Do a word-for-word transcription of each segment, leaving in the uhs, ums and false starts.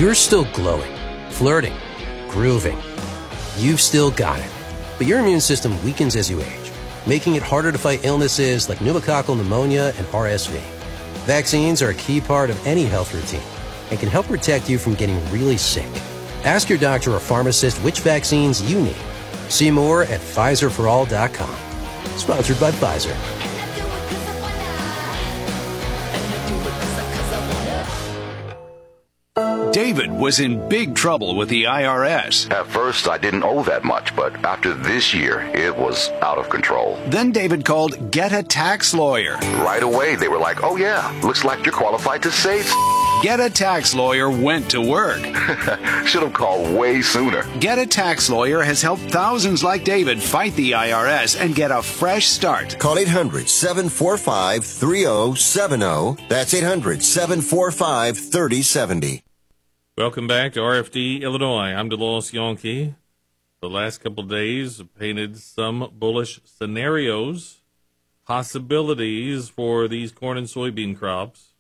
You're still glowing, flirting, grooving. You've still got it. But your immune system weakens as you age, making it harder to fight illnesses like pneumococcal pneumonia and R S V. Vaccines are a key part of any health routine and can help protect you from getting really sick. Ask your doctor or pharmacist which vaccines you need. See more at Pfizer for all dot com. Sponsored by Pfizer. David was in big trouble with the I R S. At first, I didn't owe that much, but after this year, it was out of control. Then David called Get a Tax Lawyer. Right away, they were like, oh yeah, looks like you're qualified to save. Get a Tax Lawyer went to work. Should have called way sooner. Get a Tax Lawyer has helped thousands like David fight the I R S and get a fresh start. Call eight hundred, seven four five, three oh seven oh. That's eight hundred, seven four five, three oh seven oh. Welcome back to R F D Illinois. I'm DeLois Yonke. The last couple of days have painted some bullish scenarios, possibilities for these corn and soybean crops,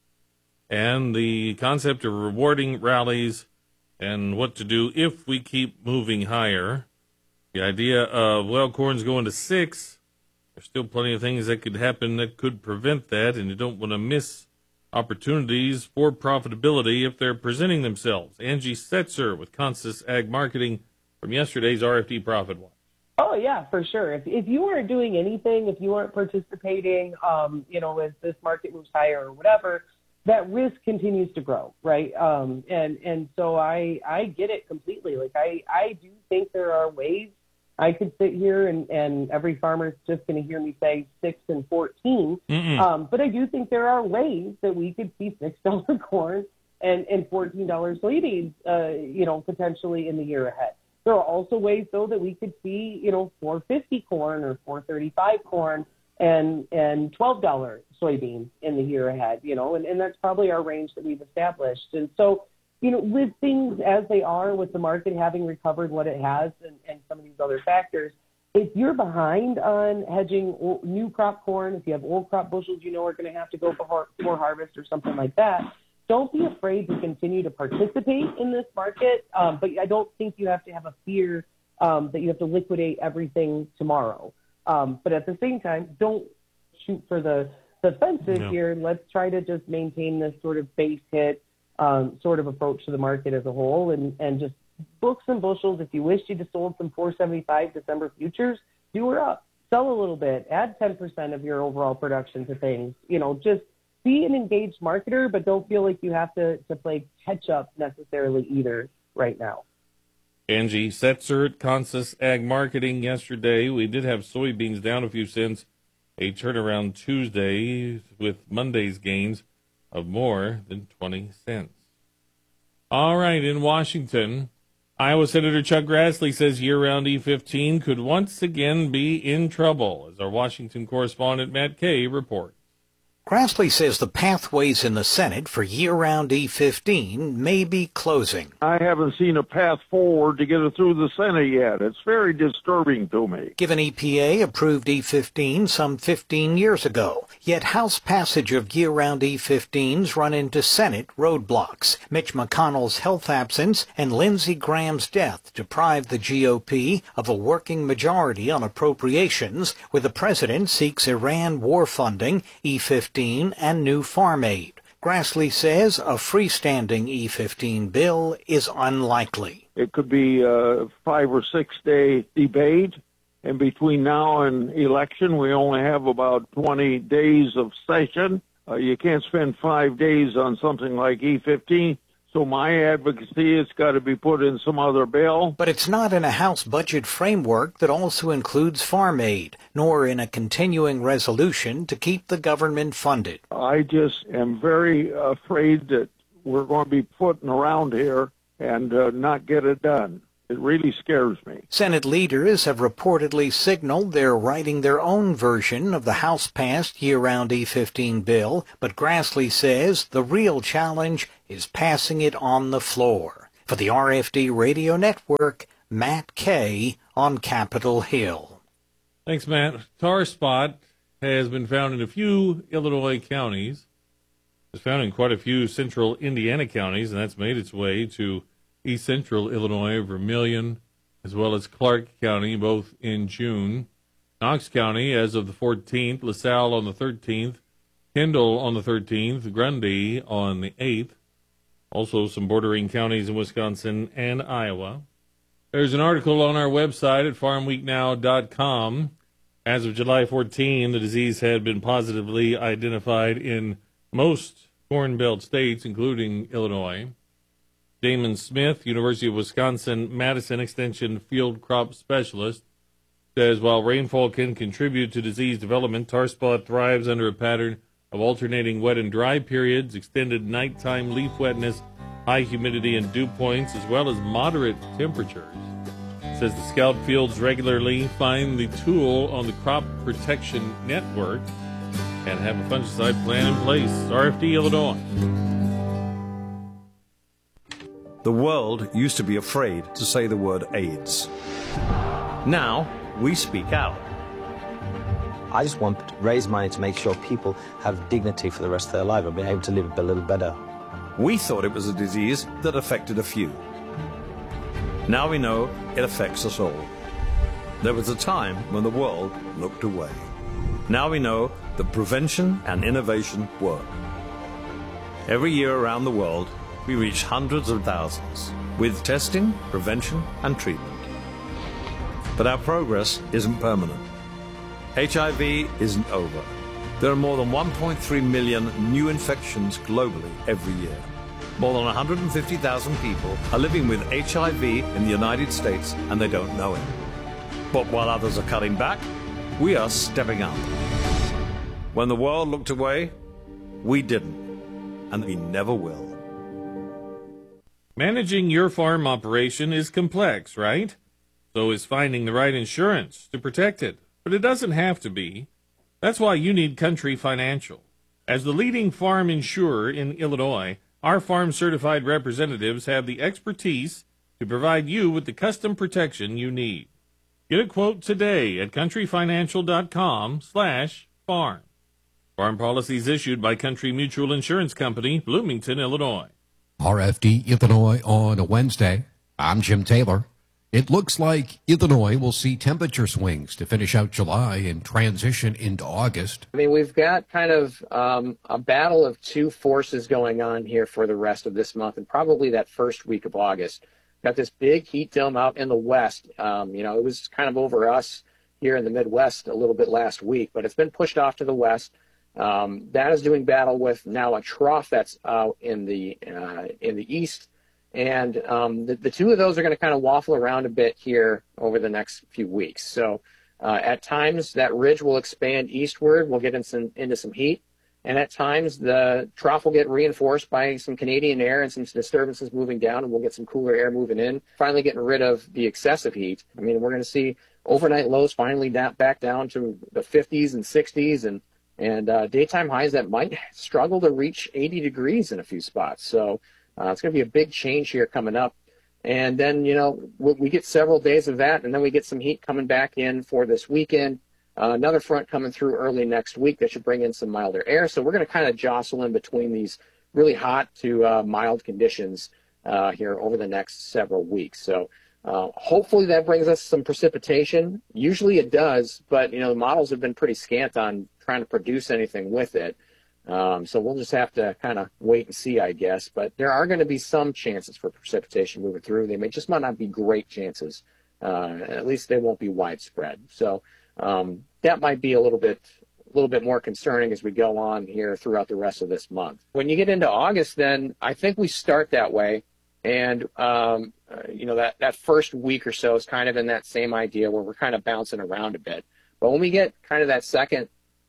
and the concept of rewarding rallies and what to do if we keep moving higher. The idea of, well, corn's going to six. There's still plenty of things that could happen that could prevent that, and you don't want to miss opportunities for profitability if they're presenting themselves. Angie Setzer with Consus Ag Marketing from yesterday's R F D Profit Watch. Oh, yeah, for sure. If, if you aren't doing anything, if you aren't participating, um, you know, as this market moves higher or whatever, that risk continues to grow, right? Um, and and so I I get it completely. Like, I, I do think there are ways. I could sit here and, and every farmer's just going to hear me say six and fourteen. Um, but I do think there are ways that we could see six dollar corn and, and fourteen dollar soybeans, uh, you know, potentially in the year ahead. There are also ways, though, that we could see, you know, four fifty corn or four thirty-five corn and and twelve dollar soybeans in the year ahead, you know, and, and that's probably our range that we've established. And so, you know, with things as they are, with the market having recovered what it has and, and some of these other factors, if you're behind on hedging new crop corn, if you have old crop bushels you know are going to have to go for, for harvest or something like that, don't be afraid to continue to participate in this market. Um, but I don't think you have to have a fear um, that you have to liquidate everything tomorrow. Um, but at the same time, don't shoot for the, the fences no. here. Let's try to just maintain this sort of base hit Um, sort of approach to the market as a whole, and, and just book some bushels. If you wish you just sold some four seventy-five December futures, do her up, sell a little bit, add ten percent of your overall production to things. You know, just be an engaged marketer, but don't feel like you have to, to play catch up necessarily either right now. Angie Setzer at Consus Ag Marketing yesterday. We did have soybeans down a few cents, a turnaround Tuesday with Monday's gains of more than twenty cents. All right, in Washington, Iowa Senator Chuck Grassley says year-round E fifteen could once again be in trouble, as our Washington correspondent Matt Kay reports. Grassley says the pathways in the Senate for year-round E fifteen may be closing. I haven't seen a path forward to get it through the Senate yet. It's very disturbing to me. Given E P A approved E fifteen some fifteen years ago, yet House passage of year-round E fifteens run into Senate roadblocks. Mitch McConnell's health absence and Lindsey Graham's death deprive the G O P of a working majority on appropriations, where the president seeks Iran war funding, E fifteen, and new farm aid. Grassley says a freestanding E fifteen bill is unlikely. It could be a five or six day debate, and between now and election, we only have about twenty days of session. Uh, you can't spend five days on something like E fifteen. So my advocacy, it's got to be put in some other bill. But it's not in a House budget framework that also includes farm aid, nor in a continuing resolution to keep the government funded. I just am very afraid that we're going to be putting around here and uh, not get it done. It really scares me. Senate leaders have reportedly signaled they're writing their own version of the House-passed year-round E fifteen bill, but Grassley says the real challenge is passing it on the floor. For the R F D Radio Network, Matt Kay on Capitol Hill. Thanks, Matt. Tar spot has been found in a few Illinois counties. It's found in quite a few central Indiana counties, and that's made its way to east central Illinois, Vermilion, as well as Clark County, both in June. Knox County as of the fourteenth, LaSalle on the thirteenth, Kendall on the thirteenth, Grundy on the eighth. Also some bordering counties in Wisconsin and Iowa. There's an article on our website at farm week now dot com. As of July fourteenth, the disease had been positively identified in most Corn Belt states, including Illinois. Damon Smith, University of Wisconsin-Madison Extension Field Crop Specialist, says while rainfall can contribute to disease development, tar spot thrives under a pattern of alternating wet and dry periods, extended nighttime leaf wetness, high humidity and dew points, as well as moderate temperatures. It says the Scout Fields regularly find the tool on the Crop Protection Network and have a fungicide plan in place. R F D Illinois. The world used to be afraid to say the word AIDS. Now, we speak out. I just want to raise money to make sure people have dignity for the rest of their life and be able to live a little better. We thought it was a disease that affected a few. Now we know it affects us all. There was a time when the world looked away. Now we know that prevention and innovation work. Every year around the world, we reach hundreds of thousands with testing, prevention, and treatment. But our progress isn't permanent. H I V isn't over. There are more than one point three million new infections globally every year. More than one hundred fifty thousand people are living with H I V in the United States and they don't know it. But while others are cutting back, we are stepping up. When the world looked away, we didn't, and we never will. Managing your farm operation is complex, right? So is finding the right insurance to protect it. But it doesn't have to be. That's why you need Country Financial. As the leading farm insurer in Illinois, our farm-certified representatives have the expertise to provide you with the custom protection you need. Get a quote today at country financial dot com slash farm. Farm policies issued by Country Mutual Insurance Company, Bloomington, Illinois. R F D Illinois on a Wednesday. I'm Jim Taylor. It looks like Illinois will see temperature swings to finish out July and transition into August. I mean, we've got kind of um, a battle of two forces going on here for the rest of this month and probably that first week of August. Got this big heat dome out in the west. Um, you know, it was kind of over us here in the Midwest a little bit last week, but it's been pushed off to the west. Um, that is doing battle with now a trough that's out in the uh, in the east. And um, the, the two of those are going to kind of waffle around a bit here over the next few weeks. So uh, at times that ridge will expand eastward. We'll get in some, into some heat. And at times the trough will get reinforced by some Canadian air and some disturbances moving down, and we'll get some cooler air moving in, finally getting rid of the excessive heat. I mean, we're going to see overnight lows finally down, back down to the fifties and sixties, and, and uh, daytime highs that might struggle to reach eighty degrees in a few spots. So Uh, it's going to be a big change here coming up. And then, you know, we, we get several days of that, and then we get some heat coming back in for this weekend. Uh, another front coming through early next week that should bring in some milder air. So we're going to kind of jostle in between these really hot to uh, mild conditions uh, here over the next several weeks. So uh, hopefully that brings us some precipitation. Usually it does, but, you know, the models have been pretty scant on trying to produce anything with it. Um, so we'll just have to kind of wait and see, I guess. But there are going to be some chances for precipitation moving through. They may just might not be great chances. Uh, at least they won't be widespread. So um, that might be a little bit, a little bit more concerning as we go on here throughout the rest of this month. When you get into August, then I think we start that way, and um, uh, you know that that first week or so is kind of in that same idea where we're kind of bouncing around a bit. But when we get kind of that second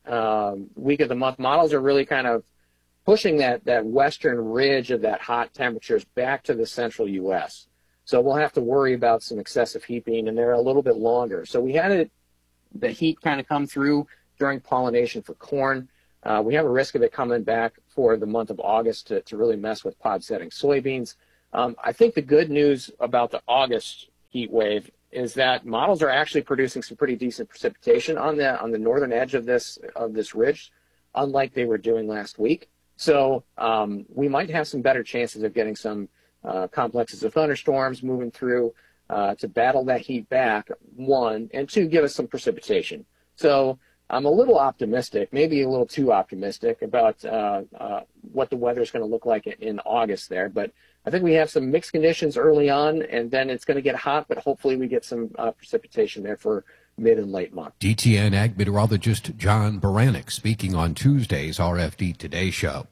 Um, week of the month, models are really kind of pushing that, that western ridge of that hot temperatures back to the central U S. So we'll have to worry about some excessive heat being in there a little bit longer. So we had it, the heat kind of come through during pollination for corn. Uh, we have a risk of it coming back for the month of August to, to really mess with pod setting soybeans. Um, I think the good news about the August heat wave is that models are actually producing some pretty decent precipitation on the on the northern edge of this of this ridge, unlike they were doing last week. So um, we might have some better chances of getting some uh, complexes of thunderstorms moving through uh, to battle that heat back, one, and two, give us some precipitation. So I'm a little optimistic, maybe a little too optimistic about uh, uh, what the weather is going to look like in August there. But I think we have some mixed conditions early on, and then it's going to get hot, but hopefully we get some uh, precipitation there for mid and late month. D T N Ag meteorologist John Baranek speaking on Tuesday's R F D Today show.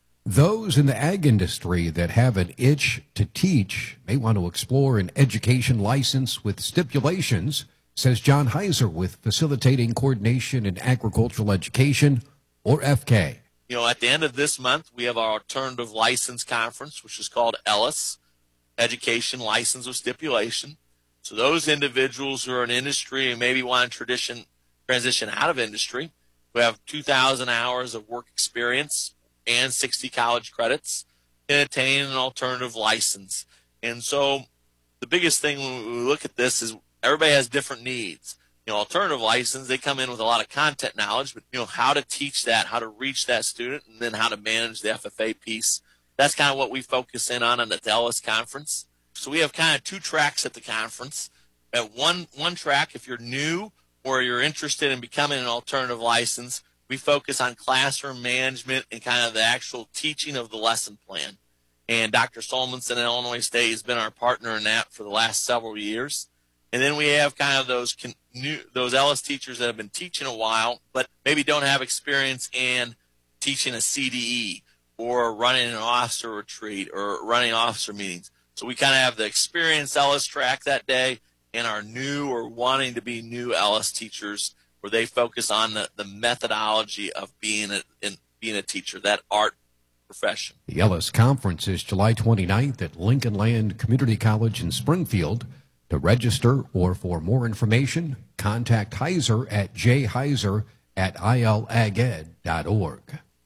Those in the ag industry that have an itch to teach may want to explore an education license with stipulations, says John Heiser with Facilitating Coordination in Agricultural Education, or F K. You know, at the end of this month, we have our Alternative License Conference, which is called E L I S, Education License with Stipulation. So those individuals who are in industry and maybe want to tradition, transition out of industry, who have two thousand hours of work experience and sixty college credits, can attain an alternative license. And so the biggest thing when we look at this is everybody has different needs. You know, alternative license, they come in with a lot of content knowledge, but, you know, how to teach that, how to reach that student, and then how to manage the F F A piece. That's kind of what we focus in on at the E L I S conference. So we have kind of two tracks at the conference. At one, one track, if you're new or you're interested in becoming an alternative license, we focus on classroom management and kind of the actual teaching of the lesson plan. And Doctor Solmonson at Illinois State has been our partner in that for the last several years. And then we have kind of those con- new, those E L I S teachers that have been teaching a while, but maybe don't have experience in teaching a C D E or running an officer retreat or running officer meetings. So we kind of have the experienced E L I S track that day and our new or wanting to be new E L I S teachers where they focus on the, the methodology of being a, in, being a teacher, that art profession. The E L I S conference is July twenty-ninth at Lincoln Land Community College in Springfield. To register or for more information, contact Heiser at j heiser at i l ag ed dot org.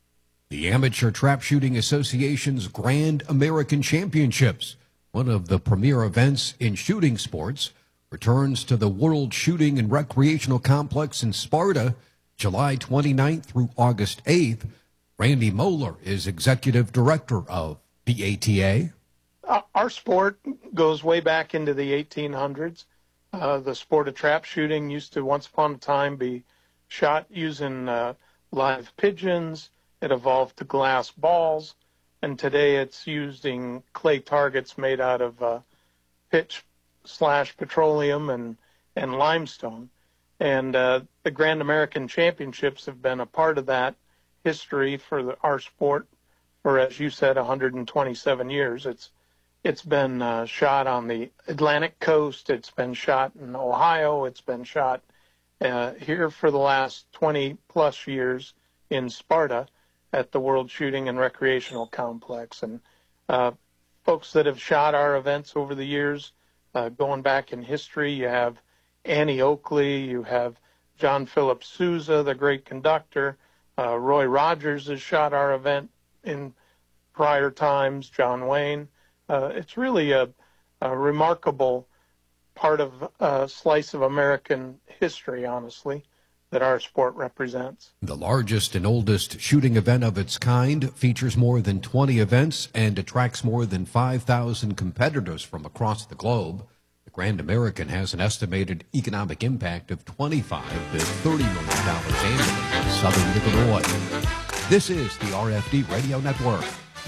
The Amateur Trap Shooting Association's Grand American Championships, one of the premier events in shooting sports, returns to the World Shooting and Recreational Complex in Sparta, July twenty-ninth through August eighth. Randy Moeller is executive director of the A T A. Uh, our sport goes way back into the eighteen hundreds. Uh, the sport of trap shooting used to once upon a time be shot using uh, live pigeons. It evolved to glass balls, and today it's using clay targets made out of uh, pitch slash petroleum and, and limestone. And uh, the Grand American Championships have been a part of that history for the, our sport for, as you said, one hundred twenty-seven years. It's It's been uh, shot on the Atlantic coast. It's been shot in Ohio. It's been shot uh, here for the last twenty plus years in Sparta at the World Shooting and Recreational Complex. And uh, folks that have shot our events over the years, uh, going back in history, you have Annie Oakley, you have John Philip Sousa, the great conductor. Uh, Roy Rogers has shot our event in prior times, John Wayne. Uh, it's really a, a remarkable part of a uh, slice of American history, honestly, that our sport represents. The largest and oldest shooting event of its kind features more than twenty events and attracts more than five thousand competitors from across the globe. The Grand American has an estimated economic impact of twenty-five to thirty million dollars annually in southern Illinois. This is the R F D Radio Network.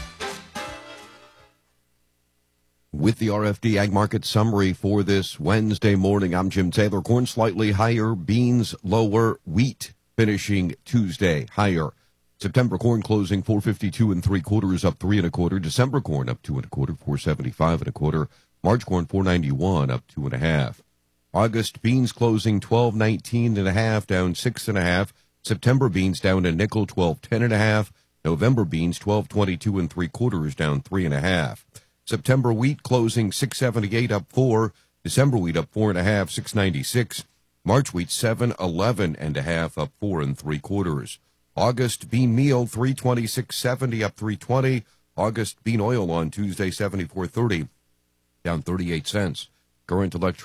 With the R F D Ag Market Summary for this Wednesday morning, I'm Jim Taylor. Corn slightly higher, beans lower, wheat finishing Tuesday higher. September corn closing four fifty-two and three quarters, up three and a quarter. December corn up two and a quarter, four seventy-five and a quarter. March corn four ninety-one, up two and a half. August beans closing twelve nineteen and a half, down six and a half. September beans down a nickel, twelve ten and a half. November beans twelve twenty-two and three quarters, down three and a half. September wheat closing six seventy-eight, up four. December wheat up four and a half, six ninety-six. March wheat seven eleven and a half, up four and three quarters. August bean meal three twenty-six seventy, up three twenty. August bean oil on Tuesday seventy-four thirty, down thirty-eight cents. Current electricity